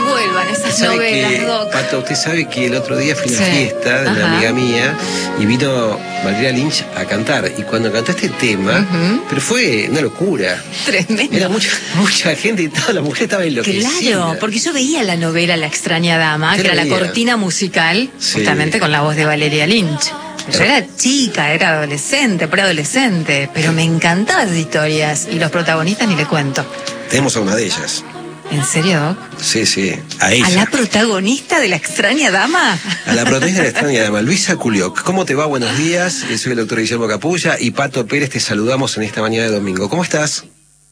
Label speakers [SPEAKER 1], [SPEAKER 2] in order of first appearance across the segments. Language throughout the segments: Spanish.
[SPEAKER 1] vuelvan esas novelas, Doc.
[SPEAKER 2] Pato, usted sabe que el otro día fui a una fiesta de una amiga mía y vino Valeria Lynch a cantar. Y cuando cantó este tema, pero fue una locura.
[SPEAKER 1] Tremendo.
[SPEAKER 2] Era mucha gente y toda la mujer estaba enloquecida.
[SPEAKER 1] Claro, porque yo veía la novela La extraña dama, que era la cortina musical, justamente con la voz de Valeria Lynch. Yo era chica, era adolescente, preadolescente, pero me encantaban esas historias y los protagonistas ni le cuento.
[SPEAKER 2] Tenemos a una de ellas.
[SPEAKER 1] ¿En serio, Doc?
[SPEAKER 2] Sí, sí, a ella.
[SPEAKER 1] ¿A la protagonista de La extraña dama?
[SPEAKER 2] A la protagonista de La extraña dama, Luisa Culioc. ¿Cómo te va? Buenos días. Soy el doctor Guillermo Capulla y Pato Pérez, te saludamos en esta mañana de domingo. ¿Cómo estás?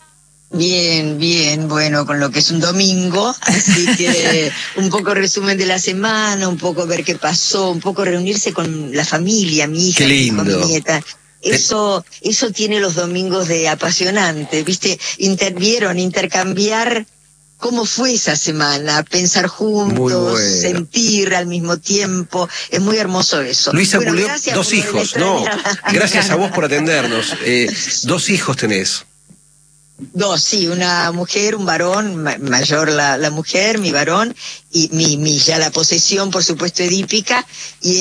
[SPEAKER 3] Bien, bien, bueno, con lo que es un domingo, así que un poco resumen de la semana, un poco ver qué pasó, un poco reunirse con la familia, mi hija,
[SPEAKER 2] qué lindo.
[SPEAKER 3] Con mi nieta. Eso tiene los domingos de apasionante, ¿viste? Intercambiar cómo fue esa semana, pensar juntos,
[SPEAKER 2] bueno.
[SPEAKER 3] sentir al mismo tiempo, es muy hermoso eso.
[SPEAKER 2] Luisa
[SPEAKER 3] bueno,
[SPEAKER 2] Culioc, dos hijos, ¿no? Gracias a vos por atendernos. 2 hijos tenés.
[SPEAKER 3] 2, sí, una mujer, un varón, mayor la mujer, mi varón, y mi ya la posesión, por supuesto, edípica, y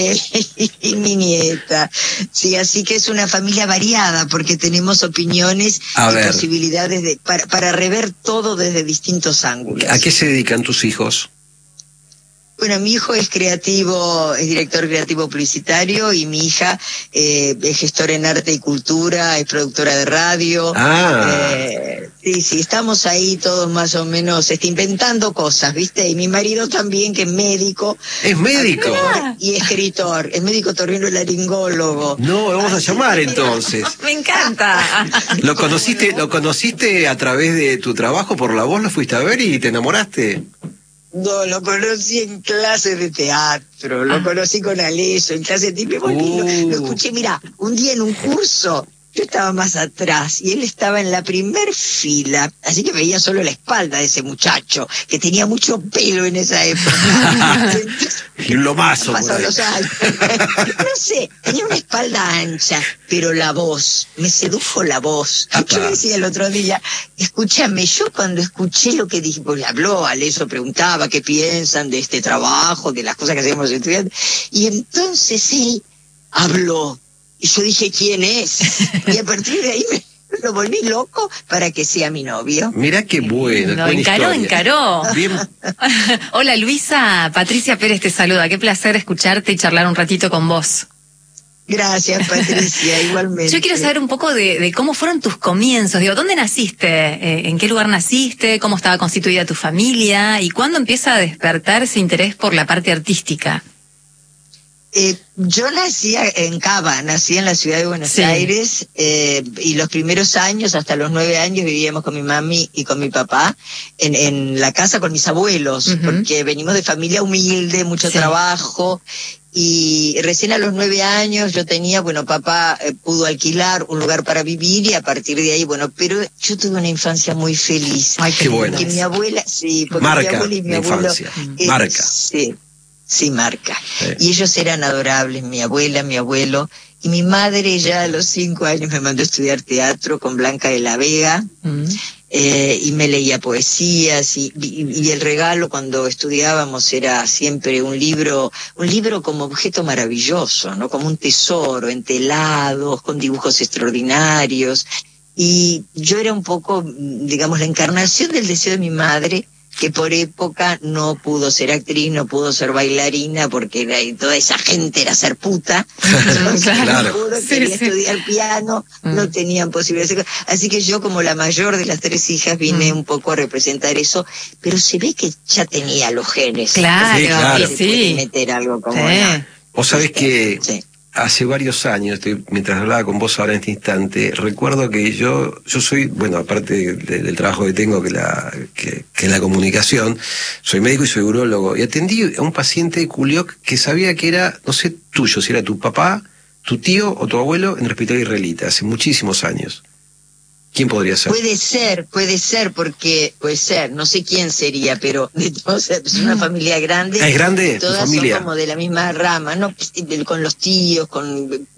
[SPEAKER 3] y mi nieta. Sí, así que es una familia variada, porque tenemos opiniones y posibilidades para rever todo desde distintos ángulos.
[SPEAKER 2] ¿A qué se dedican tus hijos?
[SPEAKER 3] Bueno, mi hijo es creativo, es director creativo publicitario, y mi hija es gestora en arte y cultura, es productora de radio. Sí, estamos ahí todos más o menos inventando cosas, ¿viste? Y mi marido también, que es médico.
[SPEAKER 2] ¿Es médico?
[SPEAKER 3] Y escritor, es médico otorrinolaringólogo.
[SPEAKER 2] No, vamos a llamar entonces.
[SPEAKER 1] Me encanta.
[SPEAKER 2] ¿Lo conociste a través de tu trabajo por La Voz? ¿Lo fuiste a ver y te enamoraste?
[SPEAKER 3] No, lo conocí en clases de teatro, lo conocí con Aleso, en clases de tipo, lo escuché, mira, un día en un curso, yo estaba más atrás y él estaba en la primer fila, así que veía solo la espalda de ese muchacho, que tenía mucho pelo en esa época.
[SPEAKER 2] Y un lomazo.
[SPEAKER 3] Pasó los años. No sé, tenía una espalda ancha, pero la voz, me sedujo la voz. Yo decía el otro día, escúchame, yo cuando escuché lo que dije, pues habló, Aleso preguntaba qué piensan de este trabajo, de las cosas que hacemos estudiantes, y entonces él habló. Y yo dije, ¿quién es? Y a partir de ahí lo volví loco para que sea mi novio.
[SPEAKER 2] Mirá qué bueno.
[SPEAKER 1] No, encaró.
[SPEAKER 2] Bien.
[SPEAKER 1] Hola Luisa, Patricia Pérez te saluda. Qué placer escucharte y charlar un ratito con vos.
[SPEAKER 3] Gracias, Patricia, igualmente.
[SPEAKER 1] Yo quiero saber un poco de cómo fueron tus comienzos. Digo, ¿dónde naciste? ¿En qué lugar naciste? ¿Cómo estaba constituida tu familia? ¿Y cuándo empieza a despertar ese interés por la parte artística?
[SPEAKER 3] Yo nací en Cava, nací en la ciudad de Buenos Aires, y los primeros años, hasta los 9 años, vivíamos con mi mami y con mi papá en la casa con mis abuelos, porque venimos de familia humilde, mucho trabajo, y recién a los 9 años yo tenía, papá pudo alquilar un lugar para vivir, y a partir de ahí, pero yo tuve una infancia muy feliz.
[SPEAKER 2] Ay, qué bueno.
[SPEAKER 3] Porque mi abuela, porque
[SPEAKER 2] marca
[SPEAKER 3] mi abuela y mi abuelo,
[SPEAKER 2] infancia. Marca.
[SPEAKER 3] Sí, marca. Y ellos eran adorables, mi abuela, mi abuelo, y mi madre ya a los 5 años me mandó a estudiar teatro con Blanca de la Vega, y me leía poesías, y el regalo cuando estudiábamos era siempre un libro como objeto maravilloso, ¿no? Como un tesoro, entelados, con dibujos extraordinarios, y yo era un poco, digamos, la encarnación del deseo de mi madre, que por época no pudo ser actriz, no pudo ser bailarina, porque toda esa gente era ser puta.
[SPEAKER 2] Claro.
[SPEAKER 3] Quería estudiar piano, no tenían posibilidades. Así que yo, como la mayor de las 3 hijas, vine un poco a representar eso, pero se ve que ya tenía los genes.
[SPEAKER 1] Claro,
[SPEAKER 3] sí. Meter algo como
[SPEAKER 2] Vos sabés que hace varios años, mientras hablaba con vos ahora en este instante, recuerdo que yo soy, aparte del trabajo que tengo, que es la comunicación, soy médico y soy urólogo, y atendí a un paciente de Culioc que sabía que era, no sé tuyo, si era tu papá, tu tío o tu abuelo en el hospital israelita, hace muchísimos años. ¿Quién podría ser?
[SPEAKER 3] Puede ser, porque no sé quién sería, pero es una familia grande.
[SPEAKER 2] ¿Es grande
[SPEAKER 3] todas
[SPEAKER 2] tu familia?
[SPEAKER 3] Son como de la misma rama, ¿no? Con los tíos, con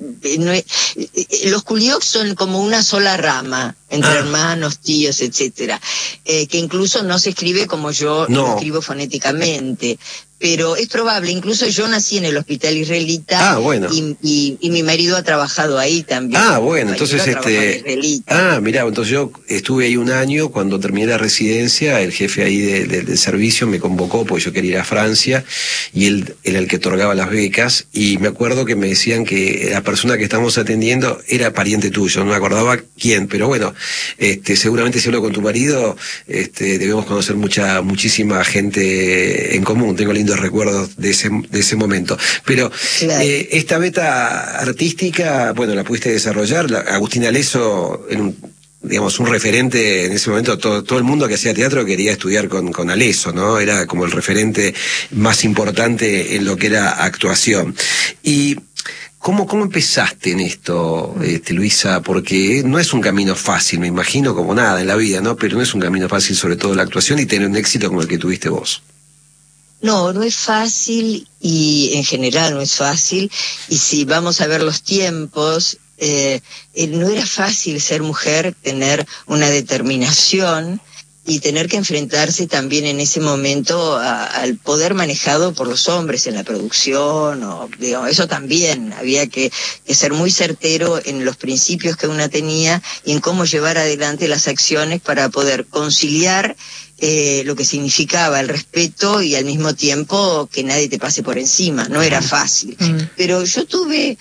[SPEAKER 3] los Culioc son como una sola rama, entre hermanos, tíos, etcétera, que incluso no se escribe como yo lo escribo fonéticamente. Pero es probable, incluso yo nací en el hospital israelita y mi marido ha trabajado ahí también.
[SPEAKER 2] Bueno, entonces mirá, entonces yo estuve ahí un año, cuando terminé la residencia, el jefe ahí del servicio me convocó porque yo quería ir a Francia y él era el que otorgaba las becas y me acuerdo que me decían que la persona que estamos atendiendo era pariente tuyo, no me acordaba quién, pero bueno, seguramente si hablo con tu marido, debemos conocer muchísima gente en común, tengo lindos recuerdos de ese momento. Pero claro, esta beta artística, bueno, la pudiste desarrollar. Agustín Aleso, digamos, un referente en ese momento. Todo el mundo que hacía teatro quería estudiar con Aleso, ¿no? Era como el referente más importante en lo que era actuación. Y ¿cómo empezaste en esto, Luisa? Porque no es un camino fácil, me imagino, como nada en la vida, ¿no? Pero no es un camino fácil, sobre todo la actuación, y tener un éxito como el que tuviste vos.
[SPEAKER 3] No es fácil, y en general no es fácil, y si vamos a ver los tiempos, no era fácil ser mujer, tener una determinación y tener que enfrentarse también en ese momento al poder manejado por los hombres en la producción, eso también, había que ser muy certero en los principios que una tenía y en cómo llevar adelante las acciones para poder conciliar lo que significaba el respeto y al mismo tiempo que nadie te pase por encima. No era fácil. Pero yo tuve,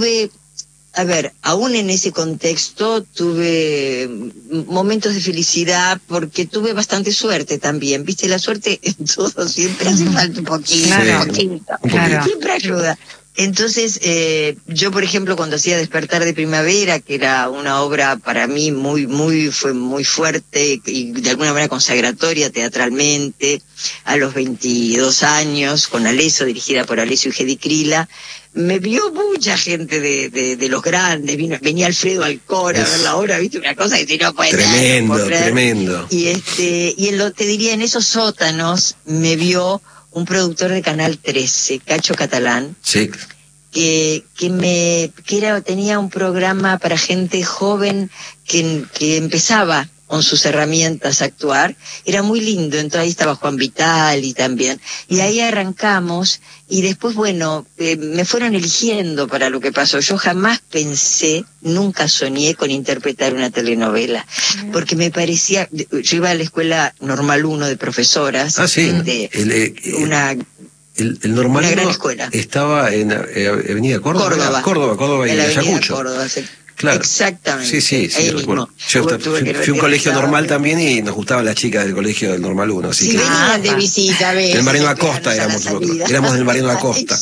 [SPEAKER 3] a ver, aún en ese contexto tuve momentos de felicidad porque tuve bastante suerte también. Viste, la suerte en todo siempre hace falta un poquito, claro. Siempre ayuda. Entonces, yo, por ejemplo, cuando hacía Despertar de Primavera, que era una obra para mí fue muy fuerte y de alguna manera consagratoria teatralmente, a los 22 años, con Aleso, dirigida por Alessio y Gedi Krila, me vio mucha gente de los grandes, venía Alfredo Alcora a ver la obra, viste, una cosa que si no puede
[SPEAKER 2] tremendo.
[SPEAKER 3] Y te diría, en esos sótanos me vio un productor de Canal 13, Cacho Catalán,
[SPEAKER 2] sí,
[SPEAKER 3] que tenía un programa para gente joven que empezaba con sus herramientas a actuar. Era muy lindo. Entonces ahí estaba Juan Vitali también, y ahí arrancamos, y después, bueno, me fueron eligiendo para lo que pasó. Yo jamás pensé, nunca soñé con interpretar una telenovela, porque me parecía, yo iba a la escuela Normal 1 de profesoras,
[SPEAKER 2] el Normal 1
[SPEAKER 3] gran escuela.
[SPEAKER 2] Estaba en Avenida Córdoba. Córdoba y Ayacucho.
[SPEAKER 3] Córdoba,
[SPEAKER 2] claro.
[SPEAKER 3] Exactamente.
[SPEAKER 2] Sí, recuerdo. Yo fui un colegio normal también y nos gustaban las chicas del colegio del Normal 1. Así que
[SPEAKER 3] venían de visita, ¿ves?
[SPEAKER 2] El Mariano Acosta éramos nosotros. Éramos del Mariano Acosta.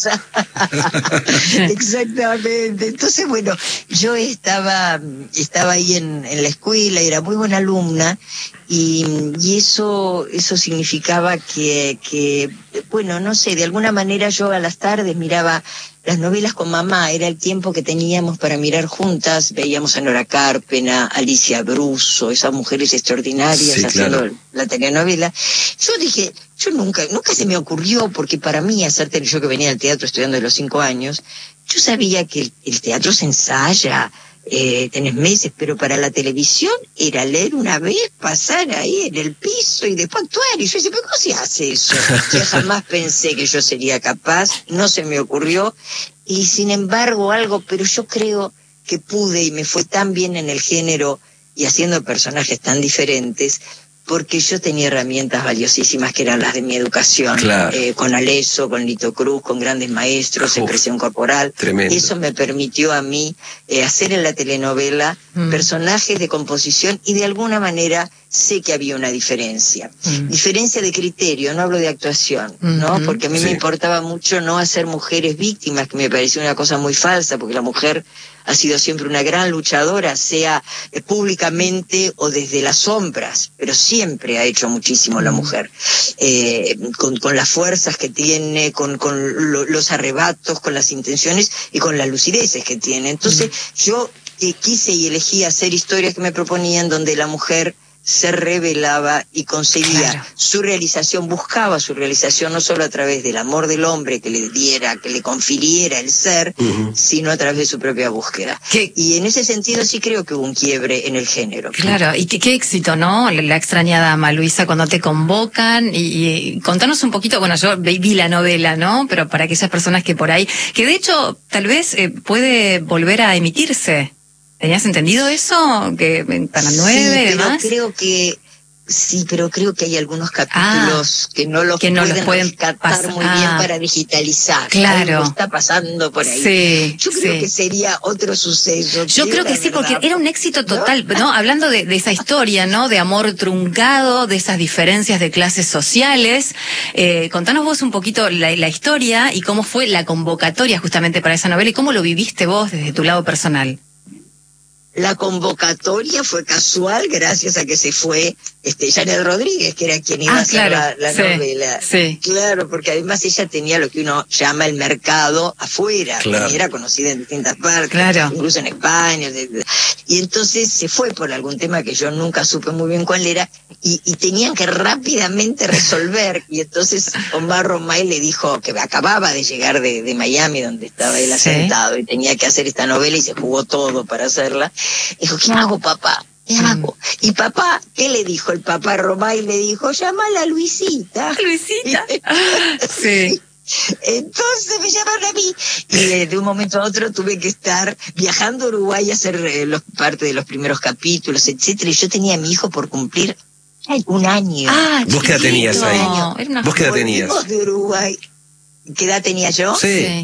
[SPEAKER 3] Exactamente. Entonces, bueno, yo estaba ahí en la escuela, era muy buena alumna, y eso significaba que, bueno, no sé, de alguna manera yo a las tardes miraba las novelas con mamá, era el tiempo que teníamos para mirar juntas, veíamos a Nora Carpena, Alicia Bruso, esas mujeres extraordinarias haciendo la telenovela. Yo dije, nunca se me ocurrió, porque para mí yo que venía al teatro estudiando de los 5 años, yo sabía que el teatro se ensaya, tenés meses, pero para la televisión era leer una vez, pasar ahí en el piso y después actuar. Y yo decía, ¿pero cómo se hace eso? Yo jamás pensé que yo sería capaz, no se me ocurrió, y sin embargo pero yo creo que pude, y me fue tan bien en el género y haciendo personajes tan diferentes, porque yo tenía herramientas valiosísimas que eran las de mi educación, con Aleso, con Lito Cruz, con grandes maestros, expresión corporal.
[SPEAKER 2] Tremendo.
[SPEAKER 3] Eso me permitió a mí hacer en la telenovela personajes de composición, y de alguna manera sé que había una diferencia. Diferencia de criterio, no hablo de actuación, ¿no? Porque a mí me importaba mucho no hacer mujeres víctimas, que me pareció una cosa muy falsa, porque la mujer ha sido siempre una gran luchadora, sea públicamente o desde las sombras, pero siempre ha hecho muchísimo la mujer, con las fuerzas que tiene, con los arrebatos, con las intenciones y con las lucideces que tiene. Entonces yo quise y elegí hacer historias que me proponían donde la mujer se revelaba y conseguía su realización, buscaba su realización no solo a través del amor del hombre que le diera, que le confiriera el ser, sino a través de su propia búsqueda. Y en ese sentido sí creo que hubo un quiebre en el género.
[SPEAKER 1] Claro, y qué éxito, ¿no? La extraña dama, Luisa, cuando te convocan y contanos un poquito, bueno, yo vi la novela, ¿no? Pero para aquellas personas que por ahí, que de hecho tal vez puede volver a emitirse. ¿Tenías entendido eso? Que en Canal 9 y demás.
[SPEAKER 3] Pero creo que hay algunos capítulos que no los pueden rescatar muy bien para digitalizar.
[SPEAKER 1] Claro.
[SPEAKER 3] Algo está pasando por ahí.
[SPEAKER 1] Sí,
[SPEAKER 3] yo creo que sería otro suceso.
[SPEAKER 1] Yo creo que sí, porque era un éxito total, ¿no? Hablando de esa historia, ¿no? De amor truncado, de esas diferencias de clases sociales. Contanos vos un poquito la historia y cómo fue la convocatoria justamente para esa novela y cómo lo viviste vos desde tu lado personal.
[SPEAKER 3] La convocatoria fue casual gracias a que se fue Janet Rodríguez, que era quien iba a hacer la novela. Sí. Claro, porque además ella tenía lo que uno llama el mercado afuera, que era conocida en distintas partes, incluso en España. Y entonces se fue por algún tema que yo nunca supe muy bien cuál era, y tenían que rápidamente resolver. Y entonces Omar Romay le dijo que acababa de llegar de Miami, donde estaba él asentado, y tenía que hacer esta novela y se jugó todo para hacerla. Dijo, ¿qué hago, papá? ¿Qué hago? Y papá, ¿qué le dijo? El papá Romay le dijo, llámala a Luisita.
[SPEAKER 1] ¿Luisita? Sí.
[SPEAKER 3] Entonces me llamaron a mí y de un momento a otro tuve que estar viajando a Uruguay a hacer parte de los primeros capítulos, etcétera. Y yo tenía a mi hijo por cumplir un año.
[SPEAKER 2] ¿Vos qué edad tenías ahí? ¿Vos qué edad tenías?
[SPEAKER 3] De Uruguay. ¿Qué edad tenía yo?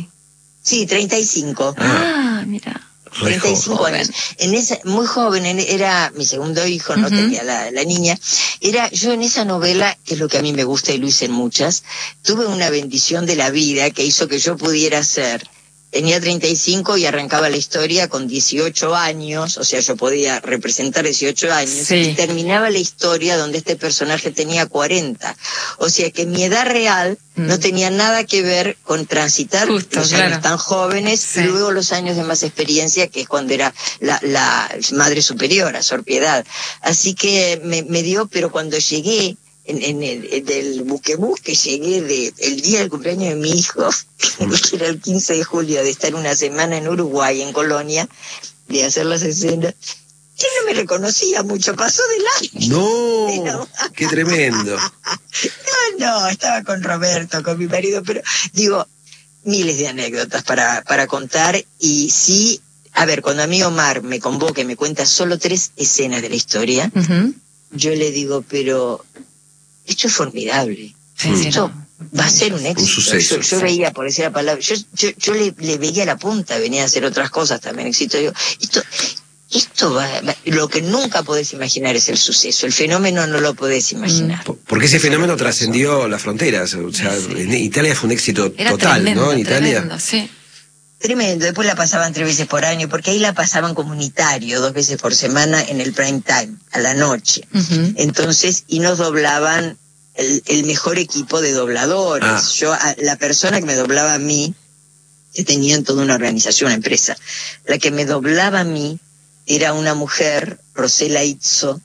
[SPEAKER 3] Sí, 35.
[SPEAKER 1] Mira.
[SPEAKER 3] 35 años. Muy joven, era mi segundo hijo, no tenía la niña. Yo en esa novela, que es lo que a mí me gusta y lo hice en muchas, tuve una bendición de la vida que hizo que yo pudiera ser. Tenía 35 y arrancaba la historia con 18 años, o sea, yo podía representar 18 años, y terminaba la historia donde este personaje tenía 40. O sea que mi edad real no tenía nada que ver con transitar los años tan jóvenes y luego los años de más experiencia, que es cuando era la madre superiora, Sor Piedad. Así que me dio, pero cuando llegué en el buquebús que llegué el día del cumpleaños de mi hijo, que era el 15 de julio, de estar una semana en Uruguay, en Colonia, de hacer las escenas, él no me reconocía mucho, pasó delante.
[SPEAKER 2] No, qué tremendo.
[SPEAKER 3] No, estaba con Roberto, con mi marido, pero digo, miles de anécdotas para contar. Y sí, a ver, cuando a mí Omar me convoca y me cuenta solo 3 escenas de la historia, yo le digo, pero esto es formidable. Esto va a ser un éxito.
[SPEAKER 2] Un suceso.
[SPEAKER 3] Yo veía, por decir la palabra, yo le veía la punta, venía a hacer otras cosas también, éxito. Digo, esto va, lo que nunca podés imaginar es el suceso, el fenómeno no lo podés imaginar.
[SPEAKER 2] Porque ese fenómeno trascendió las fronteras, o sea, en Italia fue un éxito total,
[SPEAKER 1] tremendo,
[SPEAKER 2] ¿no? En Italia.
[SPEAKER 1] Tremendo,
[SPEAKER 3] Tremendo, después la pasaban 3 veces por año, porque ahí la pasaban comunitario, 2 veces por semana en el prime time, a la noche. Entonces, y nos doblaban el mejor equipo de dobladores. La persona que me doblaba a mí, que tenían toda una organización, una empresa, la que me doblaba a mí era una mujer, Rosela Izzo,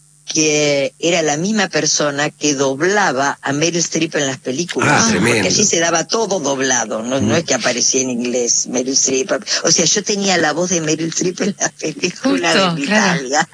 [SPEAKER 3] que era la misma persona que doblaba a Meryl Streep en las películas. Porque allí se daba todo doblado, no es que aparecía en inglés Meryl Streep. O sea, yo tenía la voz de Meryl Streep en la película de Italia.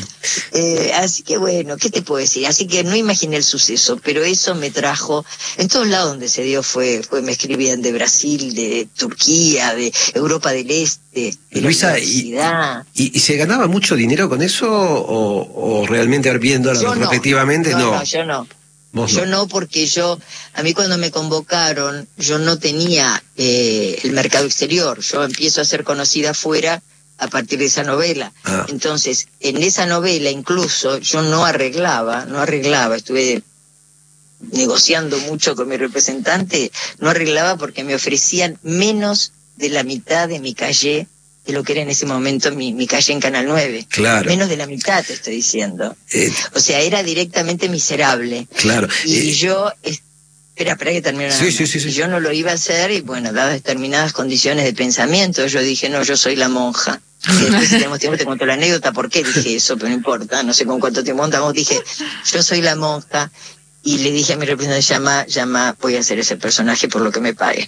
[SPEAKER 3] Así que bueno, ¿qué te puedo decir? Así que no imaginé el suceso, pero eso me trajo, en todos lados donde se dio me escribían de Brasil, de Turquía, de Europa del Este, de
[SPEAKER 2] Luisa, ¿y se ganaba mucho dinero con eso o realmente viéndolo retrospectivamente?
[SPEAKER 3] No, yo no. Yo no, porque a mí cuando me convocaron, yo no tenía el mercado exterior. Yo empiezo a ser conocida afuera a partir de esa novela. Entonces, en esa novela incluso yo no arreglaba, estuve negociando mucho con mi representante, no arreglaba porque me ofrecían menos de la mitad de mi calle, de lo que era en ese momento mi calle en Canal 9.
[SPEAKER 2] Claro.
[SPEAKER 3] Menos de la mitad, te estoy diciendo. O sea, era directamente miserable.
[SPEAKER 2] Claro.
[SPEAKER 3] Y yo Espera que termine.
[SPEAKER 2] Sí.
[SPEAKER 3] Y yo no lo iba a hacer, y bueno, dadas determinadas condiciones de pensamiento, yo dije, no, yo soy la monja. Y después, si tenemos tiempo, te cuento la anécdota, por qué dije eso, pero no importa, no sé con cuánto tiempo montamos, dije, yo soy la monja, y le dije a mi representante, llama, voy a hacer ese personaje por lo que me pague.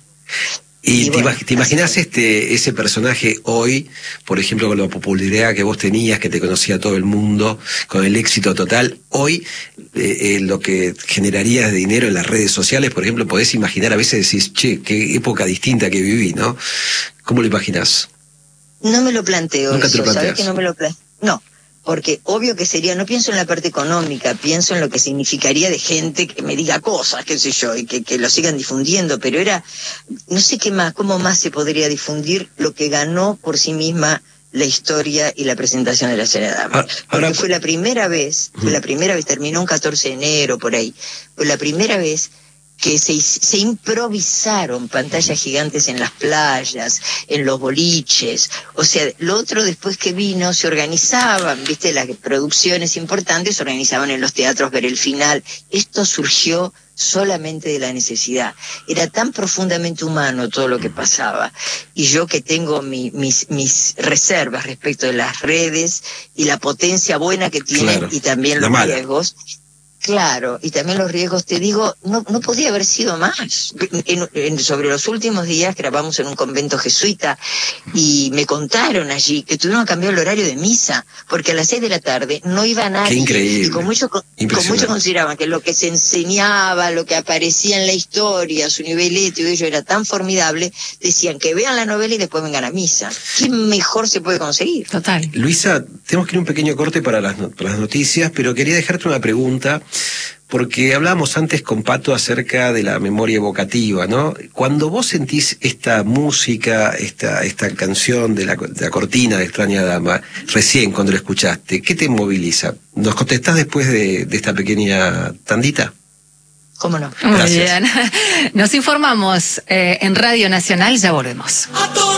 [SPEAKER 2] ¿Y te imaginas ese personaje hoy, por ejemplo, con la popularidad que vos tenías, que te conocía todo el mundo, con el éxito total, hoy lo que generarías de dinero en las redes sociales, por ejemplo, podés imaginar, a veces decís, che, qué época distinta que viví, ¿no? ¿Cómo lo imaginás?
[SPEAKER 3] No me lo planteo.
[SPEAKER 2] ¿Nunca te lo planteas?
[SPEAKER 3] ¿Sabés que no me lo planteo? No. Porque obvio que sería, no pienso en la parte económica, pienso en lo que significaría de gente que me diga cosas, qué sé yo, y que lo sigan difundiendo, pero era, no sé qué más, cómo más se podría difundir lo que ganó por sí misma la historia y la presentación de la señora Dama. Porque fue la primera vez, terminó un 14 de enero, por ahí, fue la primera vez que se improvisaron pantallas gigantes en las playas, en los boliches. O sea, lo otro después que vino se organizaban, viste, las producciones importantes se organizaban en los teatros, ver el final. Esto surgió solamente de la necesidad. Era tan profundamente humano todo lo que pasaba. Y yo que tengo mis reservas respecto de las redes y la potencia buena que tienen, claro, y también los riesgos. Claro, y también los riesgos, te digo, no podía haber sido más. Sobre los últimos días grabamos en un convento jesuita y me contaron allí que tuvieron que cambiar el horario de misa, porque a las 6 de la tarde no iba nadie.
[SPEAKER 2] Qué increíble.
[SPEAKER 3] Y como muchos consideraban que lo que se enseñaba, lo que aparecía en la historia, su nivel ético, ello era tan formidable, decían que vean la novela y después vengan a misa. ¿Qué mejor se puede conseguir?
[SPEAKER 1] Total.
[SPEAKER 2] Luisa, tenemos que ir un pequeño corte para las noticias, pero quería dejarte una pregunta. Porque hablábamos antes con Pato acerca de la memoria evocativa, ¿no? Cuando vos sentís esta música, esta canción de la cortina de Extraña Dama, recién cuando la escuchaste, ¿qué te moviliza? ¿Nos contestás después de esta pequeña tandita?
[SPEAKER 3] ¿Cómo no?
[SPEAKER 1] Muy bien. Nos informamos en Radio Nacional, ya volvemos.